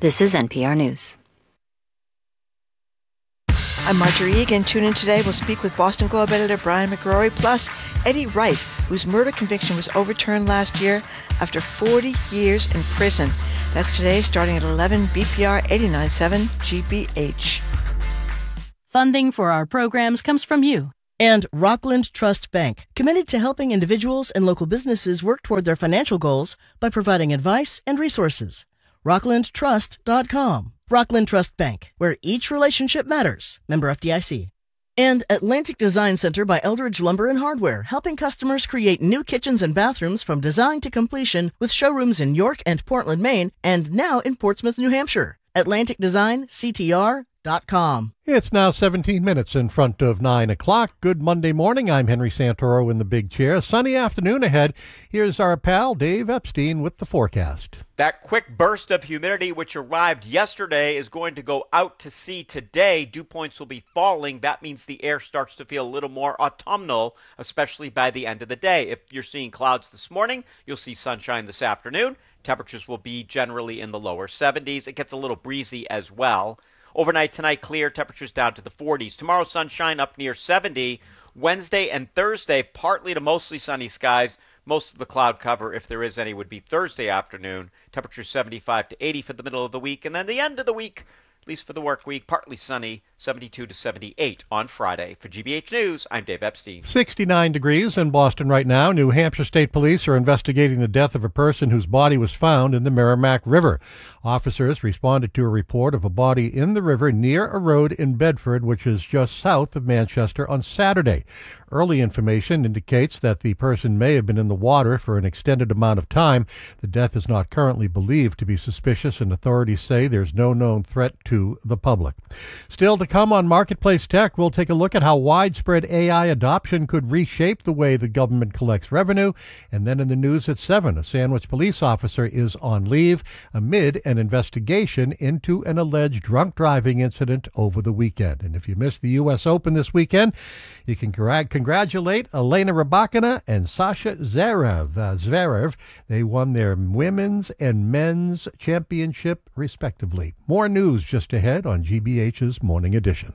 This is NPR News. I'm Marjorie Egan. Tune in today. We'll speak with Boston Globe editor Brian McGrory, plus Eddie Wright, whose murder conviction was overturned last year after 40 years in prison. That's today, starting at 11 BPR 89.7 GBH. Funding for our programs comes from you. And Rockland Trust Bank, committed to helping individuals and local businesses work toward their financial goals by providing advice and resources. RocklandTrust.com. Rockland Trust Bank, where each relationship matters. Member FDIC. And Atlantic Design Center by Eldridge Lumber and Hardware, helping customers create new kitchens and bathrooms from design to completion with showrooms in York and Portland, Maine, and now in Portsmouth, New Hampshire. AtlanticDesignCTR.com. It's now 17 minutes in front of 9 o'clock. Good Monday morning. I'm Henry Santoro in the big chair. Sunny afternoon ahead. Here's our pal Dave Epstein with the forecast. That quick burst of humidity which arrived yesterday is going to go out to sea today. Dew points will be falling. That means the air starts to feel a little more autumnal, especially by the end of the day. If you're seeing clouds this morning, you'll see sunshine this afternoon. Temperatures will be generally in the lower 70s. It gets a little breezy as well. Overnight tonight, clear, temperatures down to the 40s. Tomorrow, sunshine up near 70. Wednesday and Thursday, partly to mostly sunny skies. Most of the cloud cover, if there is any, would be Thursday afternoon. Temperatures 75 to 80 for the middle of the week. And then the end of the week, at least for the work week, partly sunny, 72 to 78 on Friday. For GBH News, I'm Dave Epstein. 69 degrees in Boston right now. New Hampshire State Police are investigating the death of a person whose body was found in the Merrimack River. Officers responded to a report of a body in the river near a road in Bedford, which is just south of Manchester, on Saturday. Early information indicates that the person may have been in the water for an extended amount of time. The death is not currently believed to be suspicious, and authorities say there's no known threat to the public. Still to come on Marketplace Tech, we'll take a look at how widespread AI adoption could reshape the way the government collects revenue. And then in the news at 7, a Sandwich police officer is on leave amid an investigation into an alleged drunk driving incident over the weekend. And if you missed the U.S. Open this weekend, you can congratulate Elena Rybakina and Sasha Zverev. They won their women's and men's championship, respectively. More news just ahead on GBH's Morning Edition.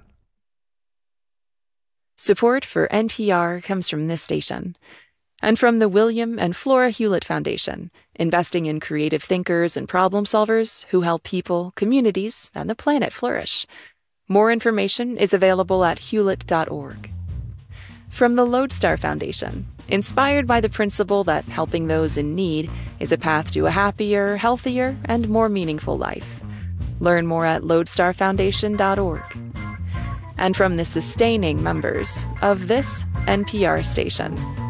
Support for NPR comes from this station and from the William and Flora Hewlett Foundation, investing in creative thinkers and problem solvers who help people, communities, and the planet flourish. More information is available at hewlett.org. From the Lodestar Foundation, inspired by the principle that helping those in need is a path to a happier, healthier, and more meaningful life. Learn more at lodestarfoundation.org. And from the sustaining members of this NPR station.